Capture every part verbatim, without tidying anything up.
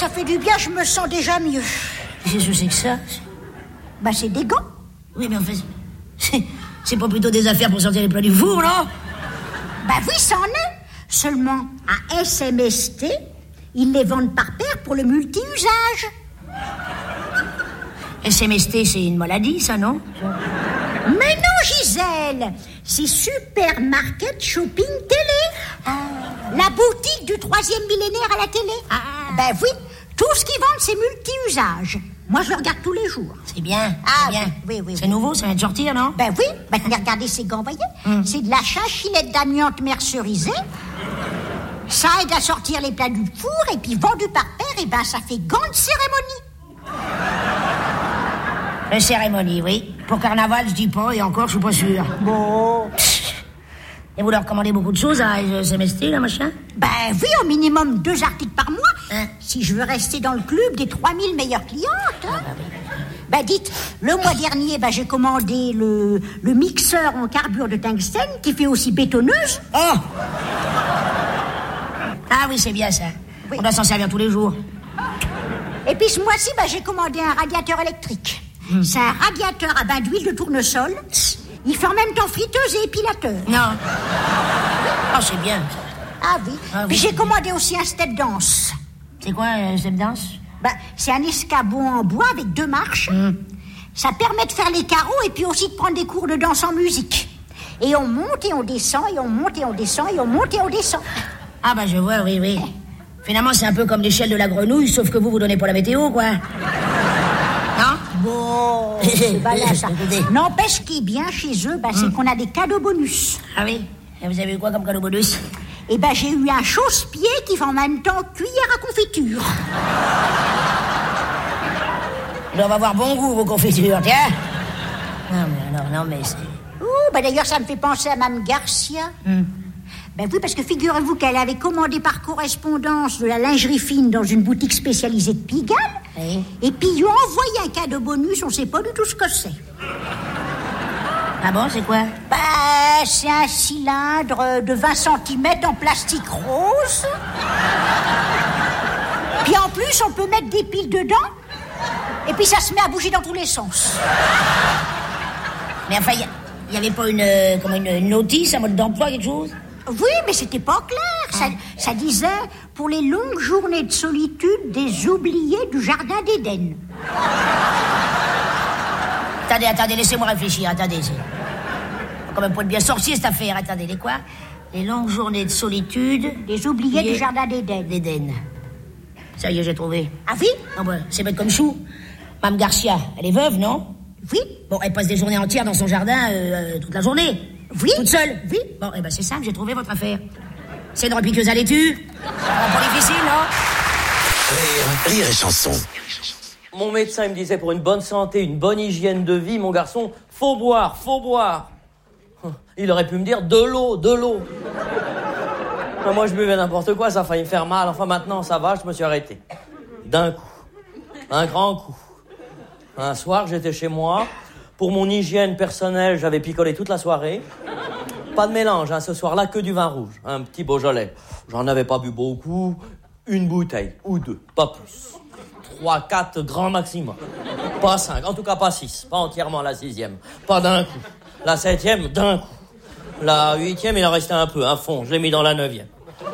ça fait du bien, je me sens déjà mieux. Qu'est-ce que c'est que ça? Bah, c'est des gants. Oui, mais en fait, c'est, c'est pas plutôt des affaires pour sortir les plats du four, non? Bah oui, ça en est. Seulement, à S M S T, ils les vendent par paire pour le multi-usage. S M S T, c'est une maladie, ça, non? Mais non, Gisèle, c'est Supermarket Shopping Télé. Ah. La boutique du troisième millénaire à la télé. Ah. Ben oui, tout ce qu'ils vendent, c'est multi-usage. Moi, je le regarde tous les jours. C'est bien, ah, c'est bien. Oui, oui, oui. C'est oui. nouveau, ça vient de sortir, non? Ben oui, ben regardez ces gants, voyez. Mm. C'est de la chachinette d'amiante mercerisée. Ça aide à sortir les plats du four, et puis vendu par paire, et ben ça fait gants de cérémonie. De cérémonie, oui. Pour carnaval, je dis pas, et encore, je suis pas sûr. Bon. Et vous leur commandez beaucoup de choses à S M S T, là, machin? Ben oui, au minimum deux articles par mois. Hein? Si je veux rester dans le club des trois mille meilleures clientes. Hein. Ah, bah oui. Ben dites, le mois dernier, ben, j'ai commandé le, le mixeur en carbure de tungstène qui fait aussi bétonneuse. Oh! Ah oui, c'est bien ça. Oui. On doit s'en servir tous les jours. Et puis ce mois-ci, ben, j'ai commandé un radiateur électrique. Mmh. C'est un radiateur à bain d'huile de tournesol. Il fait en même temps friteuse et épilateur. Non. Oh, c'est bien. Ah oui. Ah, puis oui. j'ai commandé aussi un step dance. C'est quoi, un step dance? Ben, c'est un escabeau en bois avec deux marches. Mmh. Ça permet de faire les carreaux et puis aussi de prendre des cours de danse en musique. Et on monte et on descend, et on monte et on descend, et on monte et on descend. Ah bah je vois, oui, oui. Finalement, c'est un peu comme l'échelle de la grenouille, sauf que vous, vous donnez pas la météo, quoi. Non? Bon, c'est balade, ça. N'empêche ce qui est bien chez eux, bah, c'est mmh. qu'on a des cadeaux bonus. Ah oui? Et vous avez eu quoi comme cadeau bonus? Eh ben, j'ai eu un chausse-pied qui fait en même temps cuillère à confiture. Ils doivent avoir bon goût, vos confitures, tiens. Non, mais alors, non, mais c'est... Ouh, bah d'ailleurs, ça me fait penser à Mme Garcia. Mmh. Ben oui, parce que figurez-vous qu'elle avait commandé par correspondance de la lingerie fine dans une boutique spécialisée de Pigalle. Oui. Et puis ils lui ont envoyé un cadeau bonus, on sait pas du tout ce que c'est. Ah bon, c'est quoi? Ben, c'est un cylindre de vingt centimètres en plastique rose. Puis en plus, on peut mettre des piles dedans. Et puis ça se met à bouger dans tous les sens. Mais enfin, il n'y avait pas une, euh, comme une, une notice, un mode d'emploi, quelque chose? Oui, mais c'était pas clair. Ça, ça disait « Pour les longues journées de solitude des oubliés du Jardin d'Éden ». Attendez, attendez, laissez-moi réfléchir, attendez. C'est quand même pas de bien sorcier, cette affaire. Attendez, les quoi? Les longues journées de solitude des oubliés Oubliés... du Jardin d'Éden. D'Éden. Ça y est, j'ai trouvé. Ah oui? Non, bah, c'est bête comme chou. Mme Garcia, elle est veuve, non? Oui. Bon, elle passe des journées entières dans son jardin, euh, toute la journée. Oui. Toute seule? Oui. Bon, eh ben c'est simple, j'ai trouvé votre affaire. C'est une repiqueuse à laitue. Pas difficile, non? Rire, rire et chanson. Mon médecin il me disait pour une bonne santé, une bonne hygiène de vie, mon garçon, faut boire, faut boire. Il aurait pu me dire de l'eau, de l'eau. Mais moi je buvais n'importe quoi, ça a failli me faire mal. Enfin maintenant ça va, je me suis arrêté. D'un coup. Un grand coup. Un soir j'étais chez moi. Pour mon hygiène personnelle, j'avais picolé toute la soirée. Pas de mélange, hein, ce soir-là, que du vin rouge. Un petit Beaujolais. J'en avais pas bu beaucoup. Une bouteille, ou deux, pas plus. Trois, quatre, grand maximum. Pas cinq, en tout cas pas six. Pas entièrement la sixième. Pas d'un coup. La septième, d'un coup. La huitième, il en restait un peu, un fond. Je l'ai mis dans la neuvième.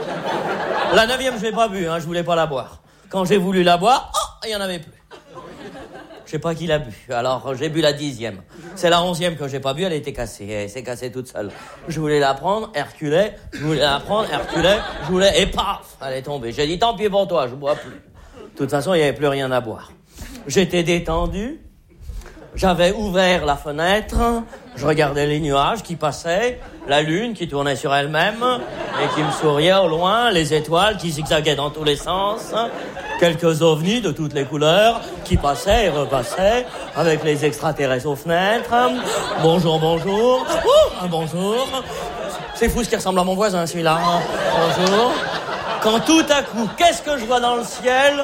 La neuvième, je l'ai pas bu, hein, je voulais pas la boire. Quand j'ai voulu la boire, oh, il y en avait plus. Je sais pas qui l'a bu. Alors, j'ai bu la dixième. C'est la onzième que j'ai pas bu, elle était cassée. Elle s'est cassée toute seule. Je voulais la prendre, elle reculait. Je voulais la prendre, elle reculait. Je voulais, et paf, elle est tombée. J'ai dit, tant pis pour toi, je bois plus. De toute façon, il y avait plus rien à boire. J'étais détendu. J'avais ouvert la fenêtre. Je regardais les nuages qui passaient. La lune qui tournait sur elle-même. Et qui me souriait au loin. Les étoiles qui zigzaguaient dans tous les sens. Quelques ovnis de toutes les couleurs qui passaient et repassaient avec les extraterrestres aux fenêtres. Bonjour, bonjour. Ouh, un bonjour. C'est fou ce qui ressemble à mon voisin, celui-là. Bonjour. Quand tout à coup, qu'est-ce que je vois dans le ciel?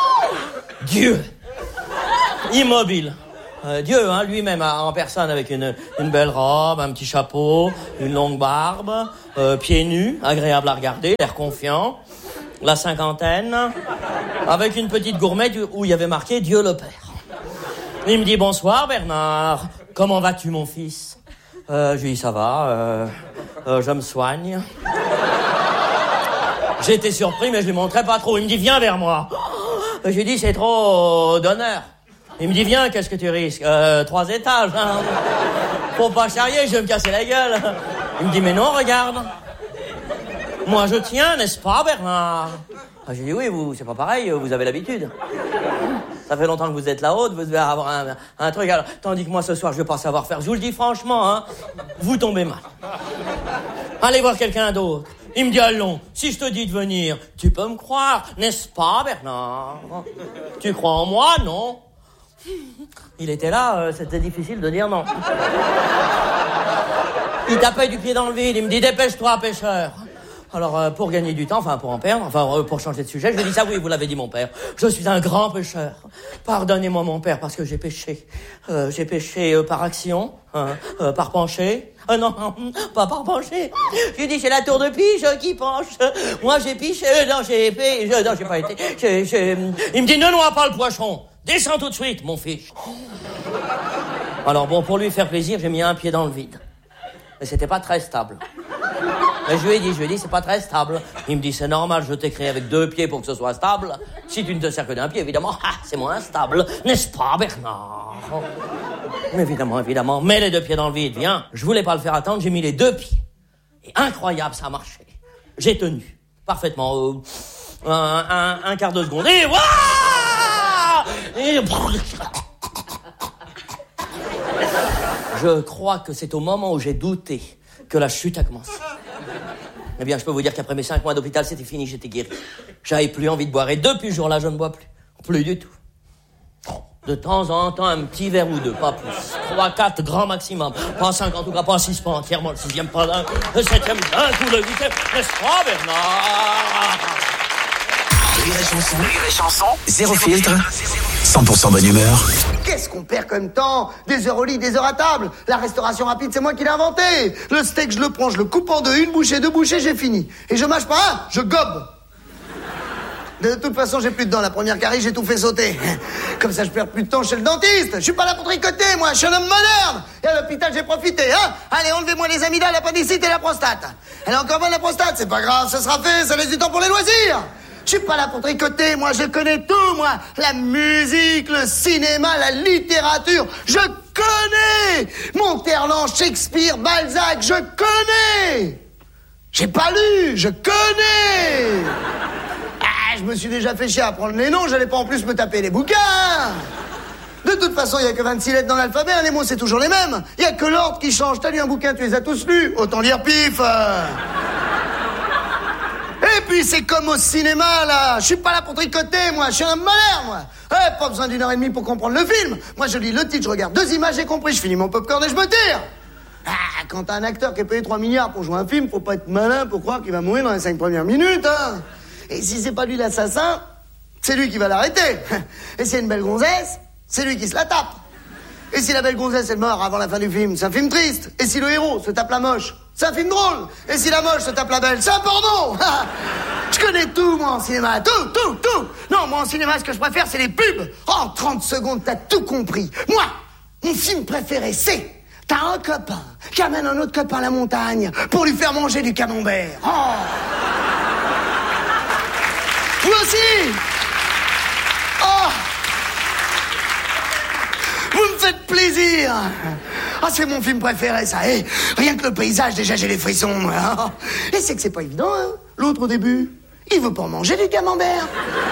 Dieu. Immobile. Euh, Dieu, hein, lui-même, en personne, avec une, une belle robe, un petit chapeau, une longue barbe, euh, pieds nus, agréable à regarder, l'air confiant. La cinquantaine, avec une petite gourmette où il y avait marqué Dieu le Père. Il me dit bonsoir Bernard, comment vas-tu mon fils? euh, Je lui dis ça va, euh, euh, je me soigne. J'ai été surpris mais je lui montrais pas trop. Il me dit viens vers moi. Je lui dis c'est trop d'honneur. Il me dit viens, qu'est-ce que tu risques? euh, Trois étages, hein. Faut pas charrier, je vais me casser la gueule. Il me dit mais non, regarde. Moi je tiens, n'est-ce pas Bernard? Ah, j'ai dit oui, vous, c'est pas pareil, vous avez l'habitude. Ça fait longtemps que vous êtes là-haut, vous devez avoir un, un truc. Alors, tandis que moi ce soir je vais pas savoir faire. Je vous le dis franchement, hein, vous tombez mal. Allez voir quelqu'un d'autre. Il me dit allons, si je te dis de venir, tu peux me croire, n'est-ce pas Bernard? Tu crois en moi, non? Il était là, euh, c'était difficile de dire non. Il tapait du pied dans le vide, il me dit dépêche-toi pêcheur. Alors, euh, pour gagner du temps, enfin, pour en perdre, enfin, euh, pour changer de sujet, je lui dis ça, oui, vous l'avez dit, mon père. Je suis un grand pécheur. Pardonnez-moi, mon père, parce que j'ai péché. Euh, j'ai péché euh, par action, hein, euh, par penché. Euh, non, pas par penché. Je lui dis, c'est la tour de pige qui penche. Moi, j'ai piché, non, j'ai péché, non, j'ai pas été. J'ai, j'ai... Il me dit, ne noie pas le poisson. Descends tout de suite, mon fils. Alors, bon, pour lui faire plaisir, j'ai mis un pied dans le vide. Mais c'était pas très stable. Mais je lui ai dit, je lui ai dit, c'est pas très stable. Il me dit, c'est normal, je t'ai créé avec deux pieds pour que ce soit stable. Si tu ne te sers que d'un pied, évidemment, ah, c'est moins stable. N'est-ce pas, Bernard? Évidemment, évidemment. Mets les deux pieds dans le vide, viens. Je voulais pas le faire attendre, j'ai mis les deux pieds. Et incroyable, ça a marché. J'ai tenu. Parfaitement. Euh, un, un, un quart de seconde. Et waouh! Et... Je crois que c'est au moment où j'ai douté que la chute a commencé. Eh bien, je peux vous dire qu'après mes cinq mois d'hôpital, c'était fini, j'étais guéri. J'avais plus envie de boire. Et depuis ce jour-là, je ne bois plus. Plus du tout. De temps en temps, un petit verre ou deux, pas plus. Trois, quatre, grand maximum. Pas cinq, en tout cas, pas six, pas entièrement. Le sixième, pas d'un. Le septième, d'un coup, le huitième. N'est-ce pas, Bernard? Rire et chanson. Rire et chanson. Zéro filtre. cent pour cent bonne humeur. Qu'est-ce qu'on perd comme temps? Des heures au lit, des heures à table. La restauration rapide, c'est moi qui l'ai inventé. Le steak, je le prends, je le coupe en deux, une bouchée, deux bouchées, j'ai fini. Et je mâche pas un, je gobe. De toute façon, j'ai plus de dents. La première carie, j'ai tout fait sauter. Comme ça, je perds plus de temps chez le dentiste. Je suis pas là pour tricoter, moi. Je suis un homme moderne. Et à l'hôpital, j'ai profité, hein. Allez, enlevez-moi les amygdales, l'appendicite et la prostate. Elle est encore bonne, la prostate. C'est pas grave, ça sera fait. Ça laisse du temps pour les loisirs. Je suis pas là pour tricoter, moi, je connais tout, moi. La musique, le cinéma, la littérature, je connais. Monterland, Shakespeare, Balzac, je connais. J'ai pas lu, je connais. Ah, je me suis déjà fait chier à apprendre les noms, j'allais pas en plus me taper les bouquins. De toute façon, il y a que vingt-six lettres dans l'alphabet, hein, les mots c'est toujours les mêmes. Il y a que l'ordre qui change. T'as lu un bouquin, tu les as tous lus. Autant lire pif. euh. Et puis c'est comme au cinéma, là. Je suis pas là pour tricoter, moi. Je suis un homme moderne, moi. Ouais, pas besoin d'une heure et demie pour comprendre le film. Moi, je lis le titre, je regarde deux images, j'ai compris. Je finis mon popcorn et je me tire. Ah, quand t'as un acteur qui est payé trois milliards pour jouer un film, faut pas être malin pour croire qu'il va mourir dans les cinq premières minutes, hein. Et si c'est pas lui l'assassin, c'est lui qui va l'arrêter. Et s'il y a une belle gonzesse, c'est lui qui se la tape. Et si la belle gonzesse est morte avant la fin du film, c'est un film triste. Et si le héros se tape la moche, c'est un film drôle. Et si la moche se tape la belle, c'est un porno. Je connais tout, moi, en cinéma. Tout, tout, tout. Non, moi, en cinéma, ce que je préfère, c'est les pubs. En trente secondes, t'as tout compris. Moi, mon film préféré, c'est... T'as un copain qui amène un autre copain à la montagne pour lui faire manger du camembert. Oh. Vous aussi. Oh. Vous me faites plaisir. Ah, c'est mon film préféré, ça. Et rien que le paysage, déjà, j'ai les frissons. Moi. Et c'est que c'est pas évident, hein. L'autre, au début, il veut pas manger du camembert.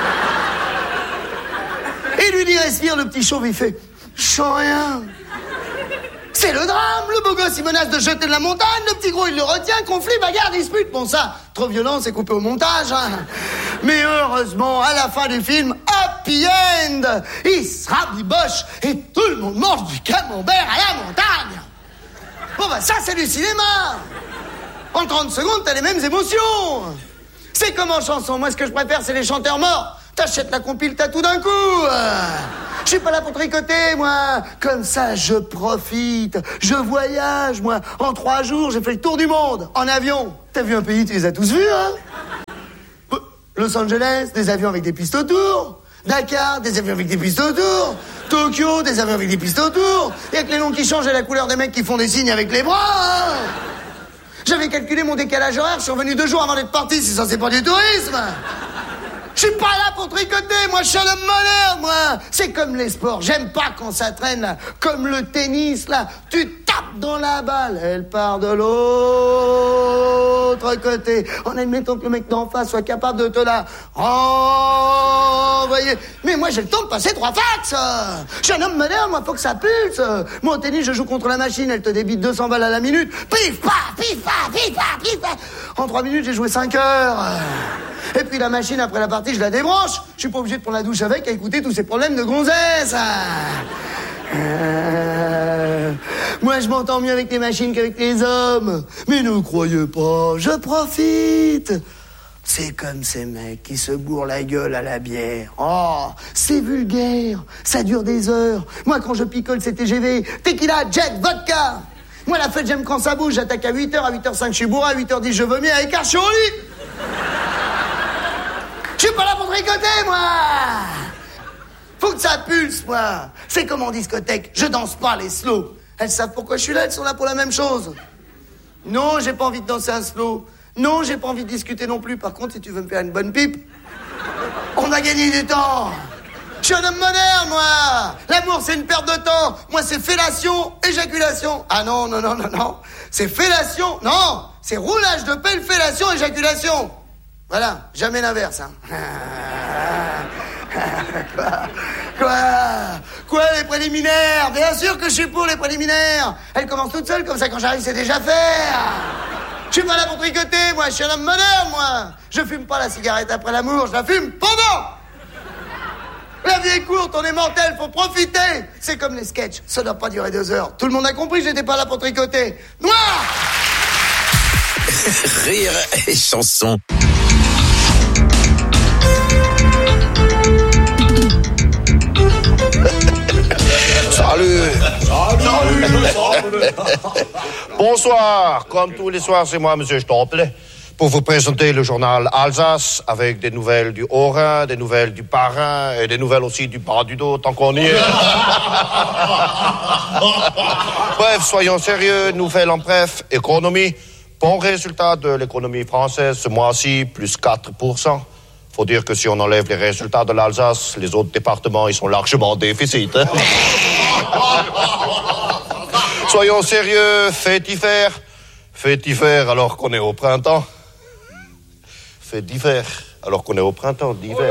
Et lui dit, respire, le petit chauve, il fait, je sens rien. C'est le drame. Le beau gosse, il menace de jeter de la montagne. Le petit gros, il le retient. Conflit, bagarre, dispute. Bon, ça, trop violent, c'est coupé au montage. Hein. Mais heureusement, à la fin du film, happy end. Il se rabiboche et tout le monde mange du camembert à la montagne. Bon, bah, ça, c'est du cinéma. En trente secondes, t'as les mêmes émotions. C'est comme en chanson. Moi, ce que je préfère, c'est les chanteurs morts. T'achètes la compile, t'as tout d'un coup. Je suis pas là pour tricoter, moi. Comme ça, je profite. Je voyage, moi. En trois jours, j'ai fait le tour du monde. En avion. T'as vu un pays, tu les as tous vus, hein? Los Angeles, des avions avec des pistes autour. Dakar, des avions avec des pistes autour. Tokyo, des avions avec des pistes autour. Y'a que les noms qui changent et la couleur des mecs qui font des signes avec les bras. Hein. J'avais calculé mon décalage horaire, je suis revenu deux jours avant d'être parti, si ça c'est pas du tourisme. Je suis pas là pour tricoter, moi je suis un homme moderne, moi. C'est comme les sports, j'aime pas quand ça traîne, là. Comme le tennis, là. Tu tapes dans la balle, elle part de l'autre côté. En admettant que le mec d'en face soit capable de te la renvoyer. Mais moi j'ai le temps de passer trois fax. Je suis un homme moderne, moi faut que ça pulse. Moi au tennis je joue contre la machine, elle te débite deux cents balles à la minute. Pif, paf, pif, paf, pif, paf, pif, paf. En trois minutes j'ai joué cinq heures. Et puis la machine, après la partie, je la débranche. Je suis pas obligé de prendre la douche avec à écouter tous ces problèmes de gonzesse. Euh... Moi, je m'entends mieux avec les machines qu'avec les hommes. Mais ne croyez pas, je profite. C'est comme ces mecs qui se bourrent la gueule à la bière. Oh, c'est vulgaire, ça dure des heures. Moi, quand je picole ces T G V, tequila, jet, vodka. Moi, la fête, j'aime quand ça bouge. J'attaque à huit heures, à huit heures cinq, je suis bourré, à huit heures dix, je vomis, à écart, je suis au lit. Je suis pas là pour tricoter, moi. Faut que ça pulse, moi. C'est comme en discothèque, je danse pas les slow. Elles savent pourquoi je suis là, elles sont là pour la même chose. Non, j'ai pas envie de danser un slow. Non, j'ai pas envie de discuter non plus. Par contre, si tu veux me faire une bonne pipe, on a gagné du temps. Je suis un homme moderne, moi. L'amour, c'est une perte de temps. Moi, c'est fellation, éjaculation. Ah non, non, non, non, non. C'est fellation, non. C'est roulage de pelle, fellation, éjaculation. Voilà, jamais l'inverse, hein. Quoi? Quoi? Quoi, les préliminaires? Bien sûr que je suis pour les préliminaires. Elles commencent toutes seules, comme ça, quand j'arrive, c'est déjà fait. Je suis pas là pour tricoter, moi, je suis un homme moderne, moi. Je fume pas la cigarette après l'amour, je la fume pendant. La vie est courte, on est mortel, faut profiter. C'est comme les sketchs, ça doit pas durer deux heures. Tout le monde a compris, j'étais pas là pour tricoter. Noir. Rire et chanson. Salut. Salut. Salut. Bonsoir. Comme tous les soirs, c'est moi, Monsieur Stolple, pour vous présenter le journal Alsace avec des nouvelles du Haut-Rhin, des nouvelles du Bas-Rhin et des nouvelles aussi du bas du dos, tant qu'on y est. Bref, soyons sérieux. Nouvelles en bref. Économie. Bon résultat de l'économie française ce mois-ci, plus quatre pour cent. Faut dire que si on enlève les résultats de l'Alsace, les autres départements, ils sont largement en déficit. Hein? Soyons sérieux, fait hiver. Fait hiver alors qu'on est au printemps. Fait d'hiver alors qu'on est au printemps d'hiver.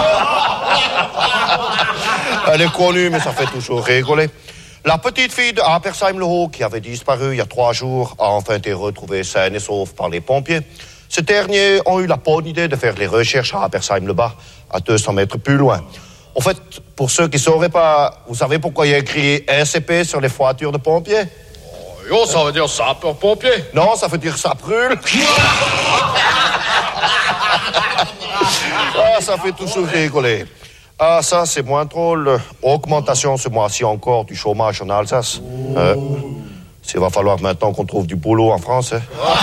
Elle est connue, mais ça fait toujours rigoler. La petite fille de Apersheim-le-Haut, qui avait disparu il y a trois jours, a enfin été retrouvée saine et sauve par les pompiers. Ces derniers ont eu la bonne idée de faire les recherches à Apersheim-le-Bas, à deux cents mètres plus loin. En fait, pour ceux qui ne sauraient pas, vous savez pourquoi il y a écrit R C P sur les voitures de pompiers? Oh, ça veut dire sapeur-pompier. Non, ça veut dire ça brûle. Ah, ça fait toujours rigoler. Ah, ça, c'est moins drôle. Augmentation ce mois-ci encore du chômage en Alsace. Euh, il va falloir maintenant qu'on trouve du boulot en France. Hein.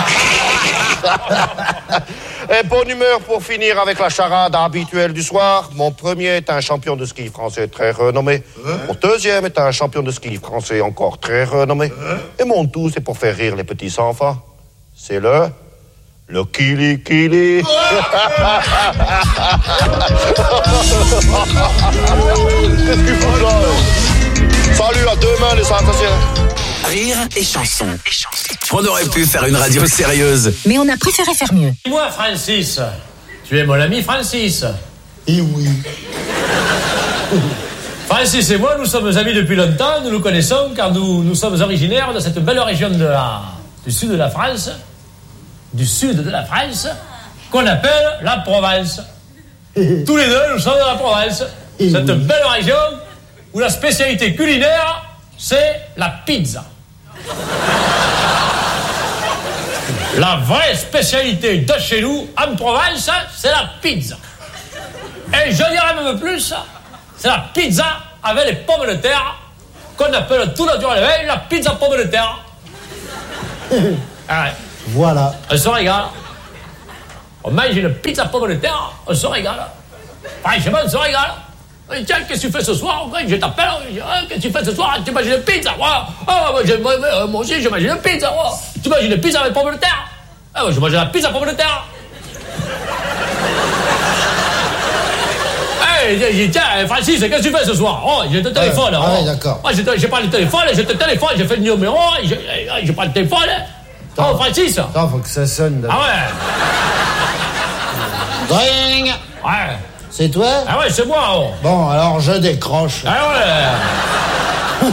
Et bonne humeur pour finir avec la charade habituelle du soir. Mon premier est un champion de ski français très renommé. Mon deuxième est un champion de ski français encore très renommé. Et mon tout, c'est pour faire rire les petits enfants. C'est le... Le Kili Kili. Qu'est-ce qu'il faut là? Salut, à demain les sensations. Rire et chanson. On aurait pu faire une radio sérieuse, mais on a préféré faire mieux. Moi, Francis, tu es mon ami Francis. Et oui. Francis et moi, nous sommes amis depuis longtemps, nous nous connaissons car nous, nous sommes originaires de cette belle région de la, du sud de la France. Du sud de la France, qu'on appelle la Provence. Tous les deux, nous sommes de la Provence. Cette belle région où la spécialité culinaire, c'est la pizza. La vraie spécialité de chez nous, en Provence, c'est la pizza. Et je dirais même plus, c'est la pizza avec les pommes de terre, qu'on appelle tout naturellement la pizza pommes de terre. Ah ouais. Voilà. Elle se régale. On mange une pizza pomme de terre, on se régale. Franchement, on se régale. Tiens, qu'est-ce que tu fais ce soir? Je t'appelle, qu'est-ce que tu fais ce soir? Tu manges une pizza? Oh, moi, moi aussi, je mange une pizza. Oh. Tu manges une pizza avec pomme de terre? Ah, moi, je mange la pizza pomme de terre. Hey, tiens, Francis, qu'est-ce que tu fais ce soir? Oh, j'ai le téléphone. Ah, oh. ouais, d'accord. Moi, j'ai, j'ai pas le téléphone, j'ai le téléphone, j'ai fait le numéro, j'ai, j'ai pas le téléphone. Oh, Francis. Attends, faut que ça sonne. Ah ouais. Dring. Ouais. C'est toi? Ah ouais, c'est moi. Oh. Bon, alors je décroche. Ah ouais.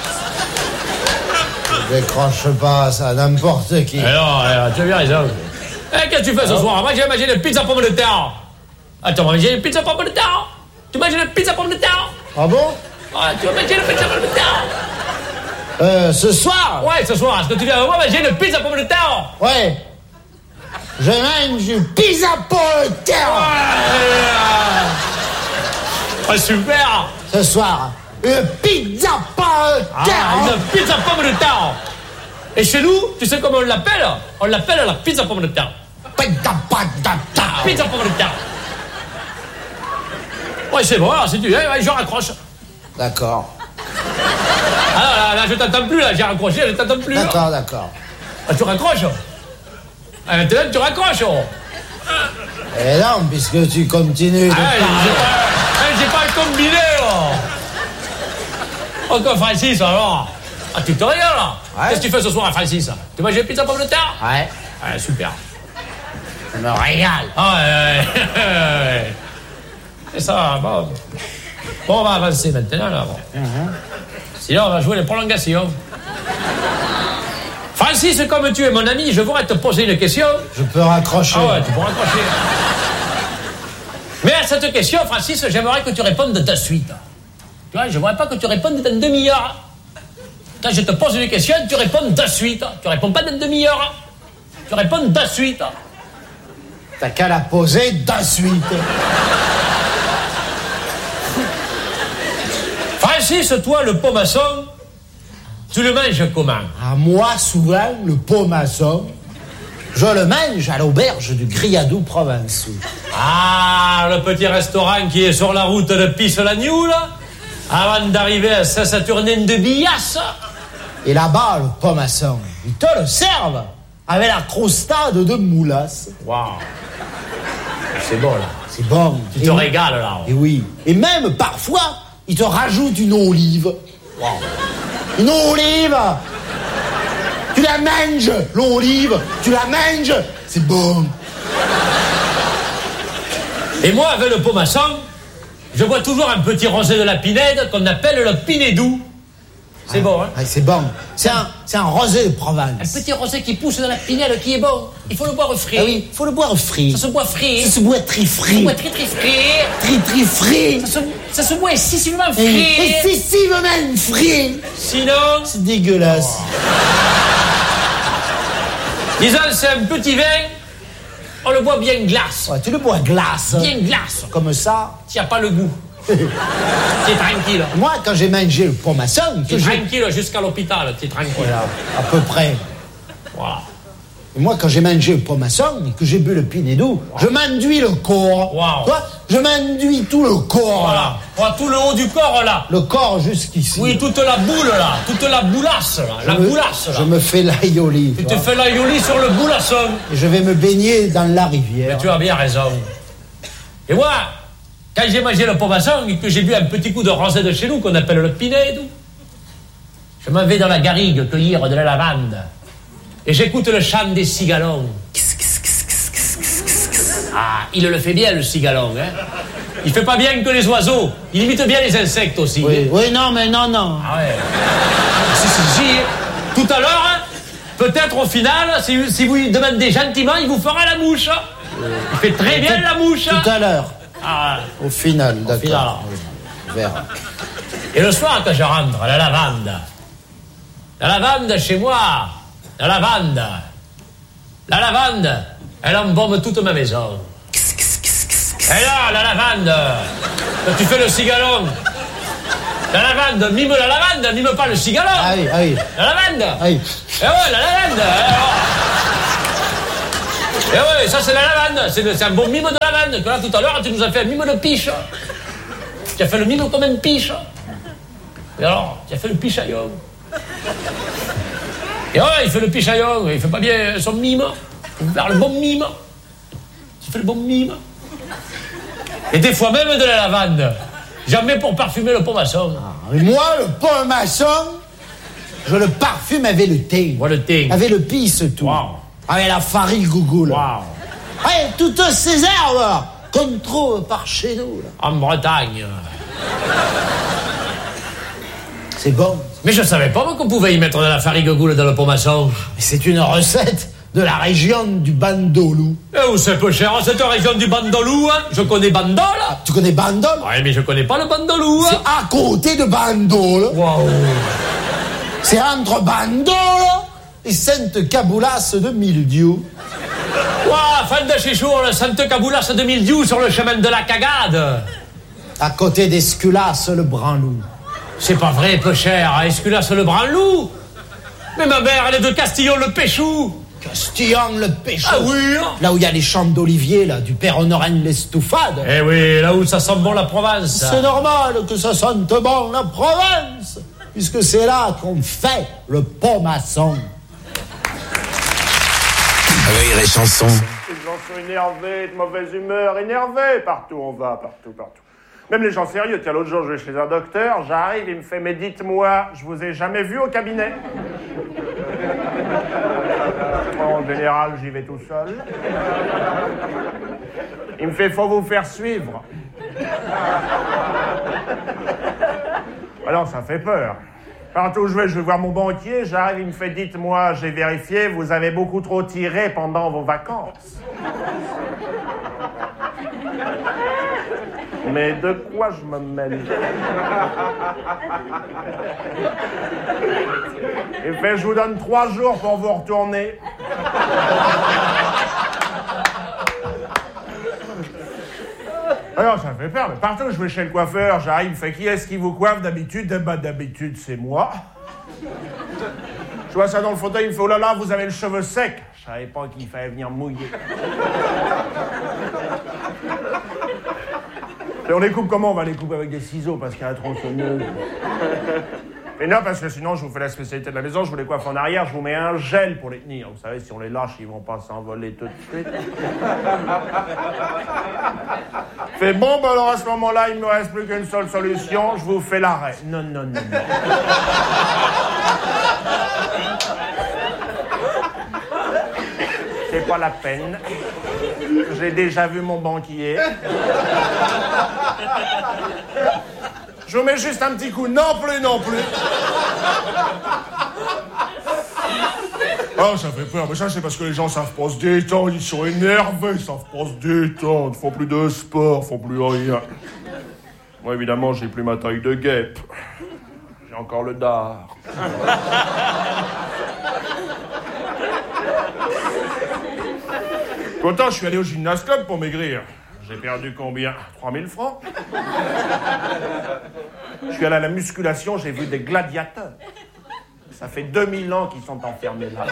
Je décroche pas, ça, n'importe qui. Alors, alors, tu as bien raison. Eh, qu'est-ce que tu fais ce ah. soir? Moi, j'ai mangé une pizza pomme de terre. Ah, tu as mangé une pizza pomme de terre? Tu manges une pizza pomme de terre? Ah bon? Ah, tu vas manger une pizza pomme de terre? Euh, ce soir? Ouais, ce soir. Est-ce que tu viens avec moi manger une pizza pomme de terre? Ouais. Je mange une pizza pomme de terre. Ouais. Ouais, super. Ce soir, une pizza pomme de terre. Ah, une pizza pomme de terre. Et chez nous, tu sais comment on l'appelle? On l'appelle la pizza pomme de terre. Pizza pomme de terre. Pizza pomme de terre. Ouais, c'est bon, alors, si tu veux, ouais, je raccroche. D'accord. Ah, là, là, je t'entends plus, là, j'ai raccroché, je t'entends plus. D'accord, d'accord. Ah, tu raccroches? Ah, maintenant, tu raccroches. Eh non, puisque tu continues de ah, parler. J'ai pas, j'ai pas combiné, là. Encore Francis, alors. Ah, tu te régales, là. Ouais. Qu'est-ce que tu fais ce soir, Francis? Tu manges une pizza pomme de terre? Ouais. Ouais, super. Je me régale. Ah, ouais, ouais, ouais. C'est ça, bon. Bon, on va avancer maintenant, là. Bon. Uh-huh. Sinon, on va jouer les prolongations. Francis, comme tu es mon ami, je voudrais te poser une question. Je peux raccrocher. Ah ouais, tu peux raccrocher. Mais à cette question, Francis, j'aimerais que tu répondes de suite. Tu vois, je ne voudrais pas que tu répondes dans une demi-heure. Quand je te pose une question, tu réponds de suite. Tu réponds pas dans une demi-heure. Tu réponds de suite. T'as qu'à la poser de suite. Francis, toi, le pomasson, tu le manges comment? À moi, souvent, le pomasson, je le mange à l'auberge du Griadou Provençaux. Ah, le petit restaurant qui est sur la route de Pisse-la-New, là, avant d'arriver à Saint-Saturnin de Billasse. Et là-bas, le pomasson, ils te le servent avec la crostade de moulasse. Waouh. C'est bon, là. C'est bon. Tu te régales, là. Et oui. Et même, parfois, ils te rajoutent une olive. Wow. Une olive. Tu la manges, l'olive. Tu la manges. C'est bon. Et moi, avec le pomasson, je bois toujours un petit rosé de la Pinède qu'on appelle le Pinédou. C'est ah, bon, hein? Ah, c'est bon. C'est un, c'est un rosé de Provence. Un petit rosé qui pousse dans la Pinède qui est bon. Il faut le boire frais. Ah oui, il faut le boire frais. Ça se boit frais. Ça se boit très frais. Ça se boit très très frais. Très très frais. Ça se, ça se boit excessivement frais. Excessivement frais. Sinon... C'est dégueulasse. Oh. Disons, c'est un petit vin, on le boit bien glace. Ouais, tu le bois glace. Bien glace. Comme ça. Tu n'as pas le goût. T'es tranquille. Moi, quand j'ai mangé le pomasson... T'es tranquille jusqu'à l'hôpital, t'es tranquille. Voilà, à peu près. Voilà. Et moi, quand j'ai mangé le pomasson et que j'ai bu le Pinédou, wow. je m'enduis le corps. Wow. Toi, je m'enduis tout le corps. Voilà. Voilà, tout le haut du corps, là. Le corps jusqu'ici. Oui, toute la boule, là. Toute la boulasse, là. Je la me, boulasse, là. Je me fais l'aïoli. Tu te fais l'aïoli sur le boulasson. Et je vais me baigner dans la rivière. Mais tu as bien raison. Et moi, quand j'ai mangé le pomasson et que j'ai bu un petit coup de rosé de chez nous qu'on appelle le Pinédou, je m'en vais dans la garrigue cueillir de la lavande. Et j'écoute le chant des cigalons. Ah, il le fait bien, le cigalon, hein. Il fait pas bien que les oiseaux. Il imite bien les insectes aussi. Oui, oui, non, mais non, non. Ah ouais. Si, si, si. Tout à l'heure, hein, peut-être au final, si, si vous lui demandez gentiment, il vous fera la mouche. Il fait très bien la mouche. Tout à l'heure. Ah, au final, au d'accord. Final. Et le soir, quand je rentre, la lavande. La lavande, chez moi, la lavande. La lavande, elle embaume toute ma maison. Et là, la lavande, quand tu fais le cigalon, la lavande, mime la lavande, mime pas le cigalon. Ah oui, ah oui. La lavande. Ah oui. Et ouais, la lavande. Et ouais, ça c'est la lavande. C'est, le, c'est un bon mime de lavande. Que là, tout à l'heure, tu nous as fait un mime de piche. Tu as fait le mime comme une piche. Et alors, tu as fait le pichaillon. Et ouais, il fait le pichaillon. Il fait pas bien son mime. Il faut faire le bon mime. Tu fais le bon mime. Et des fois même de la lavande. Jamais pour parfumer le pomaçon. Ah, et moi, le pomaçon, je le parfume avec le thé. Ouais, le thé. Avec le pisse, tout. Wow. Avec la farine gougoule. Waouh. Ouais, toutes ces herbes là, qu'on trouve par chez nous. Là. En Bretagne. C'est bon. Mais je savais pas moi, qu'on pouvait y mettre de la farine gougoule dans le pomaçon. Mais c'est une recette de la région du Bandolou. Et où c'est peu cher, cette région du Bandolou, hein? Je connais Bandol. Ah, tu connais Bandol? Ouais, mais je connais pas le Bandolou, hein? C'est à côté de Bandol. Waouh. C'est entre Bandol et Sainte-Caboulas de Mildiou. Waouh, fan de Chichour, le Sainte-Caboulas de Mildiou sur le chemin de la Cagade. À côté d'Esculas, le Branlou. C'est pas vrai, peu cher, à Esculas le Branlou. Mais ma mère, elle est de Castillon le Péchou. Castillon le Péchou. Ah oui, hein? Là où il y a les champs d'olivier, là, du Père Honorin l'Estoufade. Eh oui, là où ça sent bon la Provence. C'est normal que ça sente bon la Provence, puisque c'est là qu'on fait le pomaçon. Rire et chanson. Les gens sont énervés, de mauvaise humeur, énervés. Partout on va, partout, partout. Même les gens sérieux. Tiens, l'autre jour, je vais chez un docteur, j'arrive, il me fait « Mais dites-moi, je vous ai jamais vu au cabinet ?» En général, j'y vais tout seul. Il me fait « Faut vous faire suivre. » Alors, ça fait peur. Partout où je vais, je vais voir mon banquier, j'arrive, il me fait « Dites-moi, j'ai vérifié, vous avez beaucoup trop tiré pendant vos vacances. » Mais de quoi je me mêle? Il fait, je vous donne trois jours pour vous retourner. Alors, ça fait peur, mais partout où je vais chez le coiffeur, j'arrive, il fait, qui est-ce qui vous coiffe d'habitude? Eh ben, d'habitude, c'est moi. Je vois ça dans le fauteuil, il me fait, oh là là, vous avez le cheveu sec. Je savais pas qu'il fallait venir mouiller. Et on les coupe comment? On va les couper avec des ciseaux parce qu'il y a la tronçonneuse. Mais non, parce que sinon, je vous fais la spécialité de la maison, je vous les coiffe en arrière, je vous mets un gel pour les tenir. Vous savez, si on les lâche, ils vont pas s'envoler tout de suite. Fait bon, ben alors à ce moment-là, il me reste plus qu'une seule solution, je vous fais l'arrêt. Non, non, non, non. C'est pas la peine. J'ai déjà vu mon banquier. Je vous mets juste un petit coup. Non plus, non plus. Oh, ça fait peur. Mais ça, c'est parce que les gens savent pas se détendre. Ils sont énervés. Ils savent pas se détendre. Ils font plus de sport. Ils font plus rien. Moi, évidemment, j'ai plus ma taille de guêpe. J'ai encore le dard. Pourtant, je suis allé au gymnascope pour maigrir. J'ai perdu combien? trois mille francs. Je suis allé à la musculation, j'ai vu des gladiateurs. Ça fait deux mille ans qu'ils sont enfermés là.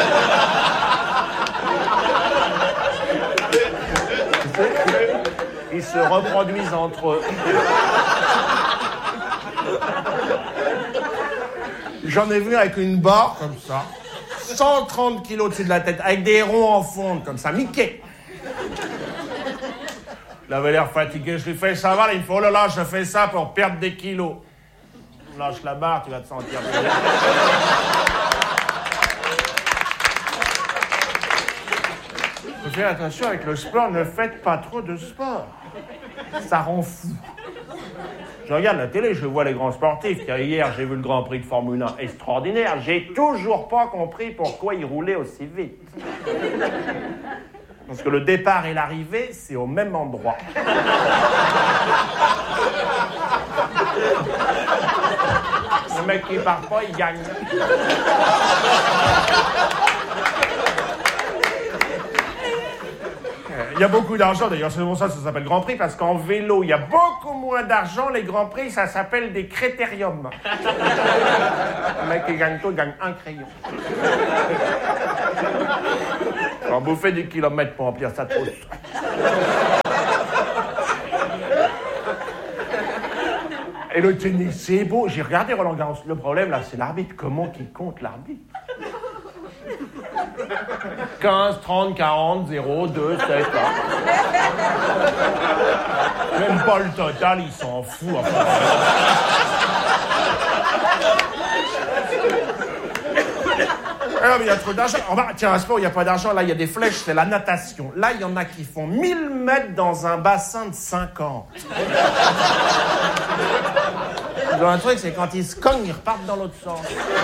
Ils se reproduisent entre eux. J'en ai vu avec une barre comme ça. cent trente kilos au-dessus de la tête, avec des ronds en fonte, comme ça, Mickey. Il avait l'air fatigué, je lui fais, ça va, il me fait, oh là là, je fais ça pour perdre des kilos. Lâche la barre, tu vas te sentir bien. Faites attention avec le sport, ne faites pas trop de sport. Ça rend fou. Je regarde la télé, je vois les grands sportifs. Hier, j'ai vu le Grand Prix de Formule un extraordinaire. J'ai toujours pas compris pourquoi ils roulaient aussi vite. Parce que le départ et l'arrivée, c'est au même endroit. Le mec qui part pas, il gagne. Il y a beaucoup d'argent, d'ailleurs, c'est pour ça que ça s'appelle Grand Prix, parce qu'en vélo, il y a beaucoup moins d'argent. Les Grands Prix, ça s'appelle des critériums. Le mec qui gagne tout, il gagne un crayon. Faut en bouffer des kilomètres pour remplir sa trousse. Et le tennis, c'est beau. J'ai regardé Roland Garros. Le problème, là, c'est l'arbitre. Comment qu'il compte l'arbitre? quinze, trente, quarante, zéro, deux, sept. Hein. Même pas le total, il s'en fout. Enfin. Ah non, mais il y a trop d'argent. Oh, bah, tiens, un sport où il n'y a pas d'argent, là, il y a des flèches, c'est la natation. Là, il y en a qui font mille mètres dans un bassin de cinquante. Ils ont un truc, c'est quand ils se cognent, ils repartent dans l'autre sens.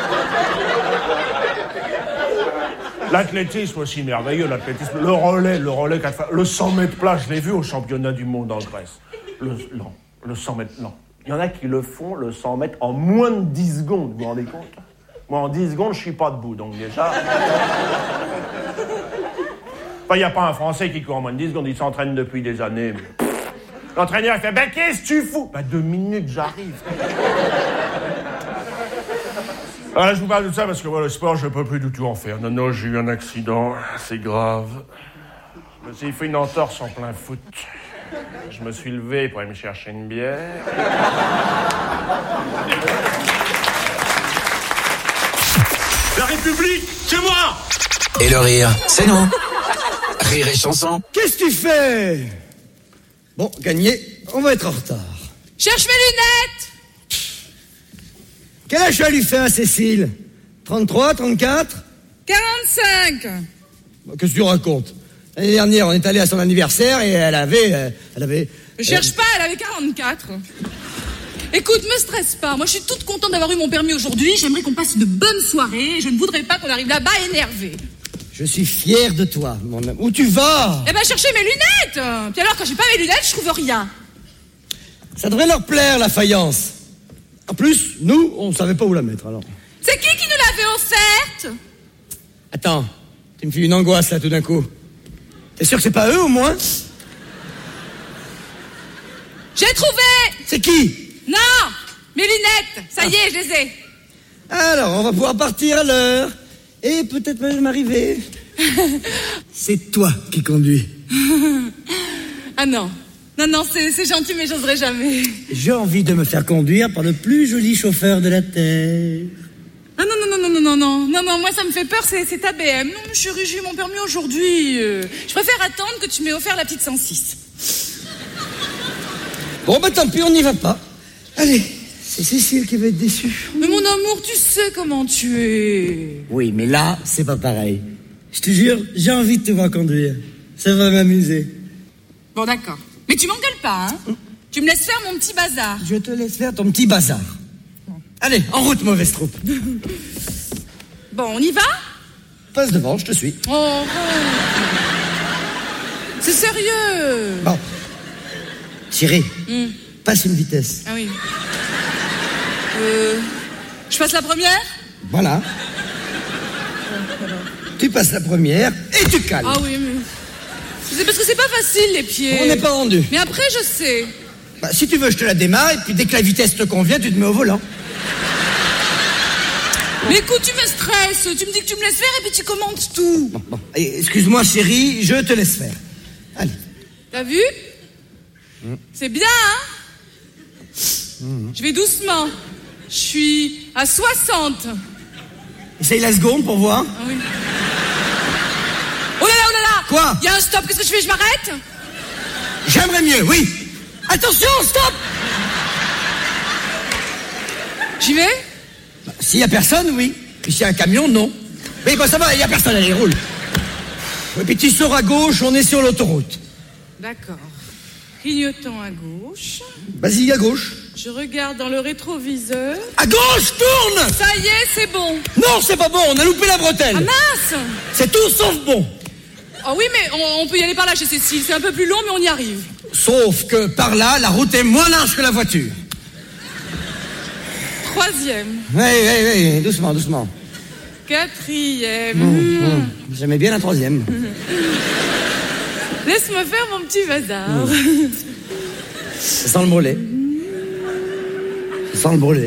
L'athlétisme aussi merveilleux, l'athlétisme. Le relais, le relais, quatre fois. Le cent mètres plat, je l'ai vu au championnat du monde en Grèce. Le, non, le cent mètres, non. Il y en a qui le font, le cent mètres, en moins de dix secondes, vous vous rendez compte? Moi, en dix secondes, je suis pas debout, donc déjà... Enfin, il n'y a pas un Français qui court en moins de dix secondes, il s'entraîne depuis des années. Mais... L'entraîneur, il fait « Ben, qu'est-ce que tu fous ?» Ben, deux minutes, j'arrive. Alors là, je vous parle de ça parce que moi, le sport, je peux plus du tout en faire. Non, non, j'ai eu un accident, c'est grave. Je me suis fait une entorse en plein foot. Je me suis levé pour aller me chercher une bière. La République, c'est moi! Et le rire, c'est nous. Rire et chanson. Qu'est-ce que tu fais? Bon, gagné, on va être en retard. Cherche mes lunettes! Quel âge tu as lui fait à Cécile? trente-trois, trente-quatre? quarante-cinq. Qu'est-ce que tu racontes? L'année dernière, on est allé à son anniversaire et elle avait... Elle avait... Je cherche euh... pas, elle avait quarante-quatre. Écoute, me stresse pas. Moi, je suis toute contente d'avoir eu mon permis aujourd'hui. J'aimerais qu'on passe une bonne soirée. Je ne voudrais pas qu'on arrive là-bas énervé. Je suis fier de toi, mon homme. Où tu vas? Eh ben, chercher mes lunettes. Puis alors, quand j'ai pas mes lunettes, je trouve rien. Ça devrait leur plaire, la faïence. En plus, nous, on savait pas où la mettre, alors. C'est qui qui nous l'avait offerte? Attends, tu me fais une angoisse, là, tout d'un coup. T'es sûr que c'est pas eux, au moins? J'ai trouvé! C'est qui? Non! Mes lunettes! Ça y est, je les ai. Alors, on va pouvoir partir à l'heure. Et peut-être même arriver. C'est toi qui conduis. Ah non. Non, non, c'est, c'est gentil, mais j'oserais jamais. J'ai envie de me faire conduire par le plus joli chauffeur de la Terre. Ah non, non, non, non, non, non, non, non, moi ça me fait peur, c'est, c'est ta B M. Non, mais chérie, j'ai eu mon permis aujourd'hui. Euh, je préfère attendre que tu m'aies offert la petite cent six. Bon, bah tant pis, on n'y va pas. Allez, c'est Cécile qui va être déçue. Mais mon amour, tu sais comment tu es. Oui, mais là, c'est pas pareil. Je te jure, j'ai envie de te voir conduire. Ça va m'amuser. Bon, d'accord. Mais tu m'engueules pas, hein? Hum. Tu me laisses faire mon petit bazar. Je te laisse faire ton petit bazar. Bon. Allez, en route, mauvaise troupe. Bon, on y va? Passe devant, je te suis. Oh, oh. C'est sérieux. Bon. Thierry, hum. passe une vitesse. Ah oui. Euh, je passe la première? Voilà. Tu passes la première et tu calmes. Ah oui, mais... C'est parce que c'est pas facile, les pieds. On n'est pas rendu. Mais après, je sais. Bah, si tu veux, je te la démarre et puis dès que la vitesse te convient, tu te mets au volant. Mais écoute, tu me stresses. Tu me dis que tu me laisses faire et puis tu commentes tout. Bon, bon. Allez, excuse-moi, chérie, je te laisse faire. Allez. T'as vu? Mmh. C'est bien, hein? Mmh. Je vais doucement. Je suis à soixante. Essaye la seconde pour voir. Ah oui. Oh là là, oh là là! Quoi? Il y a un stop, qu'est-ce que je fais? Je m'arrête? J'aimerais mieux, oui. Attention, stop! J'y vais? Bah, s'il y a personne, oui. Puis s'il y a un camion, non. Mais bon, ça va, il y a personne, allez, roule. Et puis tu sors à gauche, on est sur l'autoroute. D'accord. Clignotant à gauche. Vas-y, à gauche. Je regarde dans le rétroviseur. À gauche, tourne! Ça y est, c'est bon. Non, c'est pas bon, on a loupé la bretelle. Ah mince! C'est tout sauf bon. Oh oui, mais on, on peut y aller par là chez Cécile. C'est un peu plus long, mais on y arrive. Sauf que par là, la route est moins large que la voiture. Troisième. Oui, oui, oui, doucement, doucement. Quatrième. Mmh, mmh. J'aimais bien la troisième. Laisse-moi faire mon petit bazar. Mmh. Ça sent le brûlé. Ça sent le brûlé.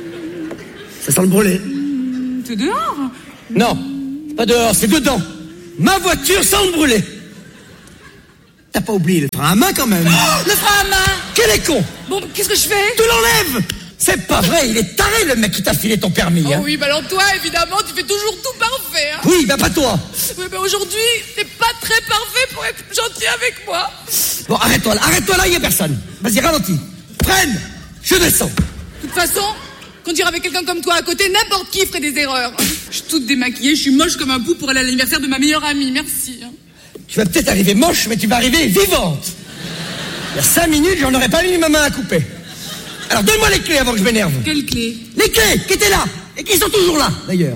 Ça sent le brûlé. Mmh, t'es dehors? Non, pas dehors, c'est dedans. ma voiture semble brûler. T'as pas oublié le frein à main quand même? Oh, le frein à main! Quel est con! Bon, qu'est-ce que je fais? Tu l'enlèves! C'est pas vrai, il est taré le mec qui t'a filé ton permis. Oh hein. oui, bah alors toi, évidemment, tu fais toujours tout parfait. Hein. Oui, bah pas toi. Oui, bah aujourd'hui, t'es pas très parfait pour être gentil avec moi. Bon, arrête-toi là, arrête-toi là, il y a personne. Vas-y, ralentis. Freine, je descends. De toute façon, conduire avec quelqu'un comme toi à côté, n'importe qui ferait des erreurs. Je suis toute démaquillée, je suis moche comme un pou pour aller à l'anniversaire de ma meilleure amie, merci. Tu vas peut-être arriver moche, mais tu vas arriver vivante. Il y a cinq minutes, j'en aurais pas mis ma main à couper. Alors donne-moi les clés avant que je m'énerve. Quelles clés? Les clés qui étaient là et qui sont toujours là, d'ailleurs.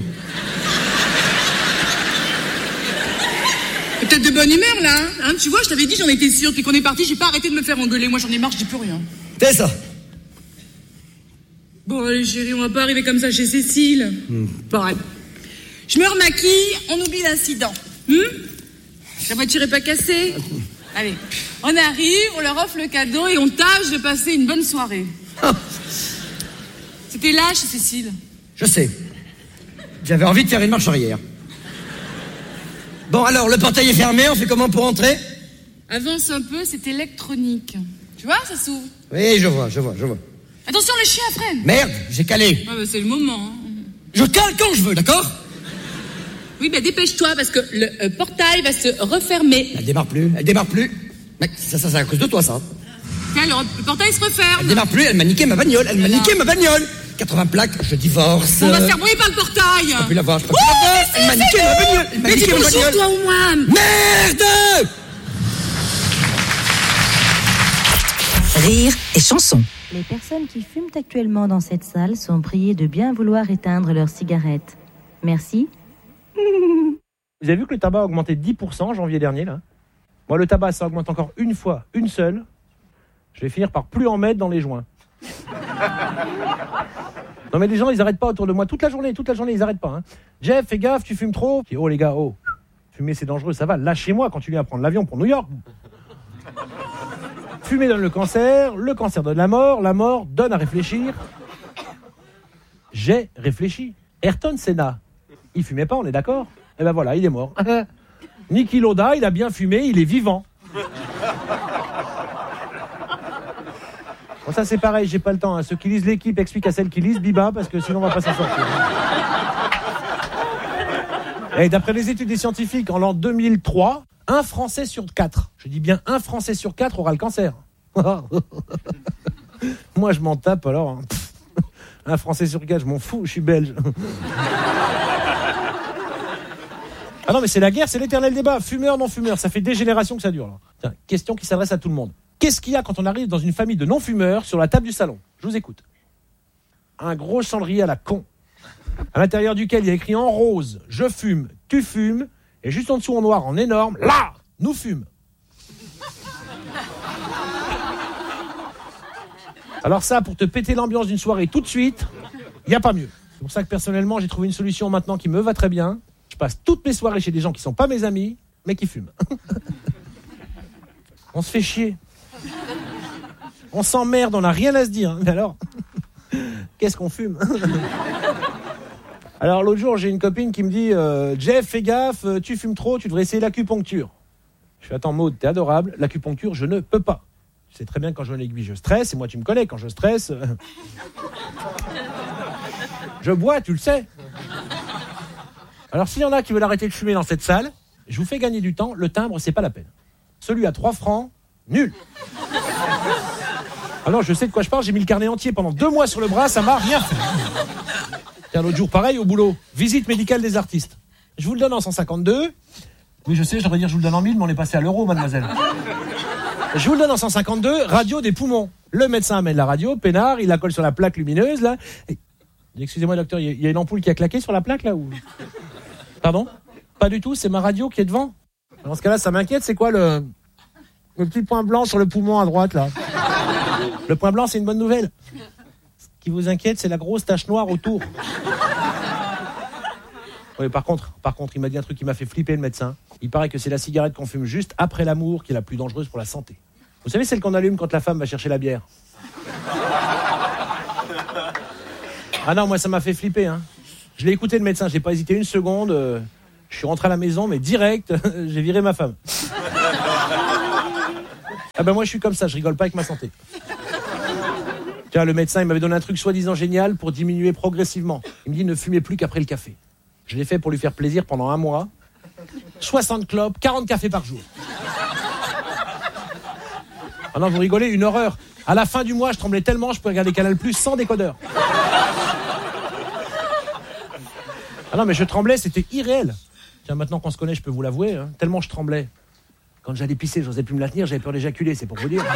T'es peut-être de bonne humeur, là, hein. Tu vois, je t'avais dit, j'en étais sûre. Puis qu'on est parti, j'ai pas arrêté de me faire engueuler. Moi, j'en ai marre, je dis plus rien. C'est ça. Bon, allez, chérie, on va pas arriver comme ça chez Cécile. Hmm. Pareil. Je me remaquille, on oublie l'incident. Hmm La voiture est pas cassée. Allez, on arrive, on leur offre le cadeau et on tâche de passer une bonne soirée. C'était là chez Cécile. Je sais. J'avais envie de faire une marche arrière. Bon, alors, le portail est fermé, on fait comment pour entrer? Avance un peu, c'est électronique. Tu vois, ça s'ouvre. Oui, je vois, je vois, je vois. Attention, le chien freine. Merde, j'ai calé. Ah bah c'est le moment. Hein. Je cale quand je veux, d'accord? Oui, bah dépêche-toi, parce que le euh, portail va se refermer. Elle démarre plus, elle démarre plus. Mec, ça, ça, c'est à cause de toi, ça. Tiens, le, le portail se referme. Elle démarre plus, elle m'a niqué ma bagnole, elle m'a niqué ma bagnole. quatre-vingts plaques, je divorce. On va se faire brouiller par le portail. Je peux plus la voir, je peux plus la voir. Elle m'a niqué ma bagnole. Elle m'a mais niqué ma bonjour, bagnole. Toi au moins. Merde! Rire et chanson. Les personnes qui fument actuellement dans cette salle sont priées de bien vouloir éteindre leurs cigarettes. Merci. Vous avez vu que le tabac a augmenté de dix pour cent en janvier dernier, là? Moi, le tabac, ça augmente encore une fois, une seule. Je vais finir par plus en mettre dans les joints. Non, mais les gens, ils arrêtent pas autour de moi. Toute la journée, toute la journée, ils arrêtent pas. Hein. Jeff, fais gaffe, tu fumes trop. Je dis, oh les gars, oh, fumer c'est dangereux, ça va. Lâchez-moi quand tu viens à prendre l'avion pour New York. Fumer donne le cancer, le cancer donne la mort, la mort donne à réfléchir. J'ai réfléchi. Ayrton Senna, il fumait pas, on est d'accord? Eh ben voilà, il est mort. Niki Lauda, il a bien fumé, il est vivant. Bon, ça c'est pareil, j'ai pas le temps. Hein. Ceux qui lisent l'équipe expliquent à celles qui lisent Biba, parce que sinon on va pas s'en sortir. Et d'après les études des scientifiques, en l'an deux mille trois, un Français sur quatre, je dis bien un Français sur quatre aura le cancer. Moi je m'en tape alors. Un Français sur quatre, je m'en fous, je suis belge. Ah non mais c'est la guerre, c'est l'éternel débat. Fumeur, non fumeur, ça fait des générations que ça dure. Là. Tiens, question qui s'adresse à tout le monde. Qu'est-ce qu'il y a quand on arrive dans une famille de non-fumeurs sur la table du salon? Je vous écoute. Un gros chandelier à la con, à l'intérieur duquel il y a écrit en rose « Je fume, tu fumes » et juste en dessous en noir, en énorme, là, nous fume. Alors ça, pour te péter l'ambiance d'une soirée tout de suite, il n'y a pas mieux. C'est pour ça que personnellement, j'ai trouvé une solution maintenant qui me va très bien. Je passe toutes mes soirées chez des gens qui ne sont pas mes amis, mais qui fument. On se fait chier. On s'emmerde, on n'a rien à se dire. Mais alors, qu'est-ce qu'on fume? Alors l'autre jour, j'ai une copine qui me dit euh, « Jeff, fais gaffe, tu fumes trop, tu devrais essayer l'acupuncture. » Je fais « Attends Maud, t'es adorable, l'acupuncture, je ne peux pas. Tu sais très bien quand je l'aiguille, je stresse, et moi tu me connais, quand je stresse... Euh... je bois, tu le sais. » Alors s'il y en a qui veulent arrêter de fumer dans cette salle, je vous fais gagner du temps, le timbre, c'est pas la peine. Celui à trois francs, nul. Alors je sais de quoi je parle, j'ai mis le carnet entier pendant deux mois sur le bras, ça m'a rien fait. Tiens, l'autre jour, pareil, au boulot, visite médicale des artistes. Je vous le donne en cent cinquante-deux. Oui, je sais, je devrais dire je vous le donne en mille, mais on est passé à l'euro, mademoiselle. Je vous le donne en cent cinquante-deux, radio des poumons. Le médecin amène la radio, peinard, il la colle sur la plaque lumineuse, là. Et... Excusez-moi, docteur, il y a une ampoule qui a claqué sur la plaque, là, ou... Pardon? Pas du tout, c'est ma radio qui est devant. Dans ce cas-là, ça m'inquiète, c'est quoi le... le petit point blanc sur le poumon à droite, là? Le point blanc, c'est une bonne nouvelle. Ce qui vous inquiète, c'est la grosse tache noire autour. Oui, par contre, par contre, il m'a dit un truc qui m'a fait flipper, le médecin. Il paraît que c'est la cigarette qu'on fume juste après l'amour qui est la plus dangereuse pour la santé. Vous savez, celle qu'on allume quand la femme va chercher la bière? Ah non, moi, ça m'a fait flipper, hein. Je l'ai écouté, le médecin, j'ai pas hésité une seconde. Euh, Je suis rentré à la maison, mais direct, j'ai viré ma femme. Ah ben moi, je suis comme ça, je rigole pas avec ma santé. Tiens, le médecin, il m'avait donné un truc soi-disant génial pour diminuer progressivement. Il me dit, ne fumez plus qu'après le café. Je l'ai fait pour lui faire plaisir pendant un mois. soixante clopes, quarante cafés par jour. Ah non, vous rigolez, une horreur. À la fin du mois, je tremblais tellement, je pouvais regarder Canal Plus sans décodeur. Ah non, mais je tremblais, c'était irréel. Tiens, maintenant qu'on se connaît, je peux vous l'avouer, hein, tellement je tremblais. Quand j'allais pisser, je n'osais plus me la tenir, j'avais peur d'éjaculer, c'est pour vous dire.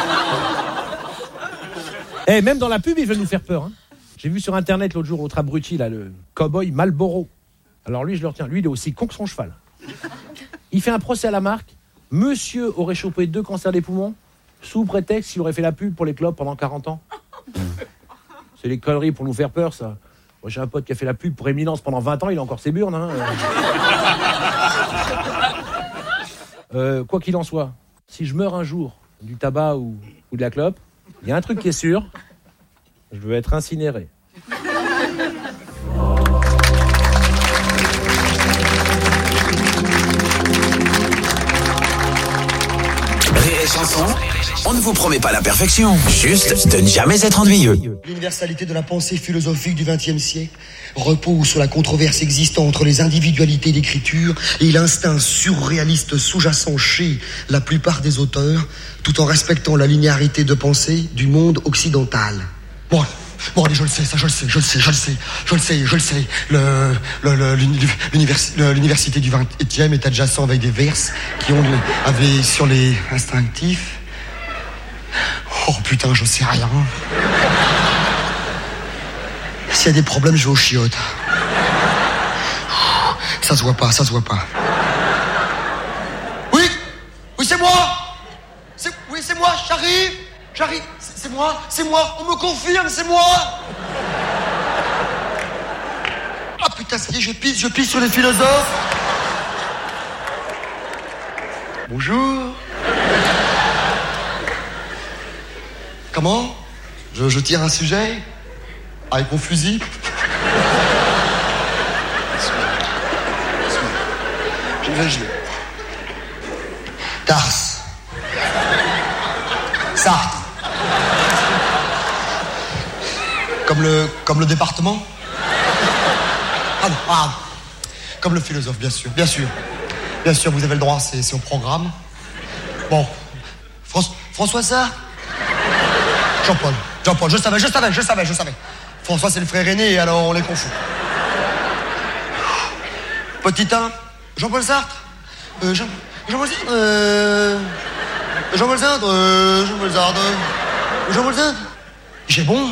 Eh, hey, même dans la pub, ils veulent nous faire peur. Hein. J'ai vu sur Internet l'autre jour, l'autre abruti, là, le cow-boy Marlboro. Alors lui, je le retiens, lui, il est aussi con que son cheval. Il fait un procès à la marque. Monsieur aurait chopé deux cancers des poumons, sous prétexte qu'il aurait fait la pub pour les clopes pendant quarante ans. C'est les conneries pour nous faire peur, ça. Moi, j'ai un pote qui a fait la pub pour Éminence pendant vingt ans, il a encore ses burnes. Hein. Euh, quoi qu'il en soit, si je meurs un jour du tabac ou, ou de la clope, il y a un truc qui est sûr, je veux être incinéré. Rire et chanson, on ne vous promet pas la perfection, juste de ne jamais être ennuyeux. L'universalité de la pensée philosophique du vingtième siècle repose sur la controverse existant entre les individualités d'écriture et l'instinct surréaliste sous-jacent chez la plupart des auteurs, tout en respectant la linéarité de pensée du monde occidental. Bon, bon allez, je le sais, ça je le sais, je le sais, je le sais, je le sais, je le sais. Le, le, le, l'univers, l'université du vingtième est adjacent avec des verses qui ont avaient sur les instinctifs. Oh putain, je sais rien. S'il y a des problèmes, je vais aux chiottes. Ça se voit pas, ça se voit pas. Oui, oui, c'est moi. C'est, oui, c'est moi, j'arrive, j'arrive. C'est, c'est moi, c'est moi, on me confirme, c'est moi. Ah putain, ça y est, je pisse, je pisse sur les philosophes. Bonjour. Comment ? je, je tire un sujet ? Avec mon fusil ? J'y vais, j'y vais. Tars. Sartre. Comme le, comme le département ? Ah non, ah. Comme le philosophe, bien sûr, bien sûr. Bien sûr, vous avez le droit, c'est, c'est au programme. Bon. François, François Sartre ? Jean-Paul, Jean-Paul, je savais, je savais, je savais, je savais. François, c'est le frère aîné, alors on les confond. Petit un, Jean-Paul Sartre. Euh, Jean, Jean-Paul Sartre. Euh, Jean-Paul Sartre. Euh, Jean-Paul Sartre. Jean-Paul Sartre. J'ai bon.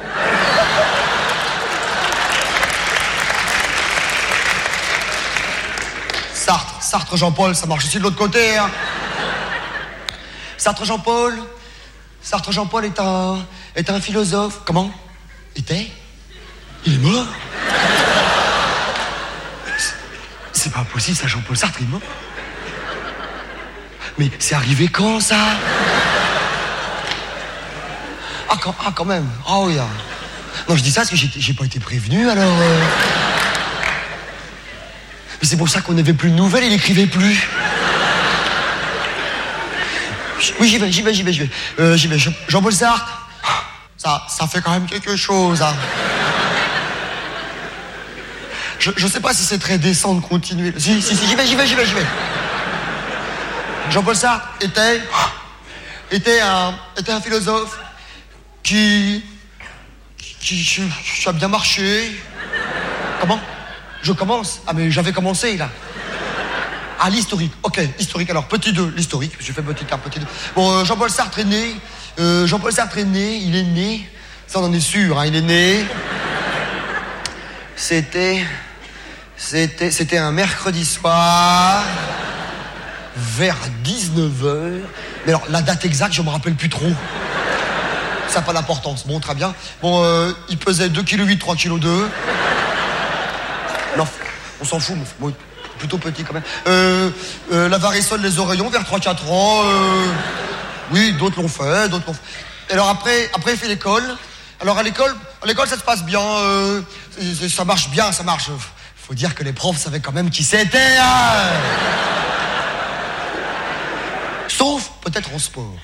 Sartre, Sartre Jean-Paul, ça marche aussi de l'autre côté. Hein. Sartre Jean-Paul. Sartre Jean-Paul est un, est un philosophe. Comment ? Était ? Il est mort ? c'est, c'est pas possible, ça, Jean-Paul Sartre est mort. Mais c'est arrivé quand, ça ? Ah, quand, ah, quand même. Ah oui. Ah. Non, je dis ça parce que j'ai, j'ai pas été prévenu, alors... Euh... Mais c'est pour ça qu'on n'avait plus de nouvelles, il écrivait plus. Oui, j'y vais, j'y vais, j'y vais, j'y vais. Euh, j'y vais. Jean-Paul Sartre, ça, ça fait quand même quelque chose, hein. Je, je sais pas si c'est très décent de continuer. Si, si, si, j'y vais, j'y vais, j'y vais, j'y vais. Jean-Paul Sartre était, était un, était un philosophe qui, qui, qui, qui a bien marché. Comment ? Je commence. Ah, mais j'avais commencé, là. Ah, l'historique. Ok, historique. Alors, petit deux, l'historique. J'ai fait petit un, petit deux. Bon, euh, Jean-Paul Sartre est né. Euh, Jean-Paul Sartre est né. Il est né. Ça, on en est sûr, hein. Il est né. C'était... C'était... C'était un mercredi soir. Vers dix-neuf heures. Mais alors, la date exacte, je me rappelle plus trop. Ça n'a pas d'importance. Bon, très bien. Bon, euh, il pesait deux virgule huit kilos, trois virgule deux kilos. Non, on s'en fout, mais bon, plutôt petit quand même. Euh, euh, la varicelle des oreillons vers trois quatre ans. Euh, oui, d'autres l'ont fait, d'autres l'ont fait. Et alors après, après il fait l'école. Alors à l'école, à l'école ça se passe bien. Euh, ça marche bien, ça marche. Faut dire que les profs savaient quand même qui c'était, hein. Sauf peut-être en sport.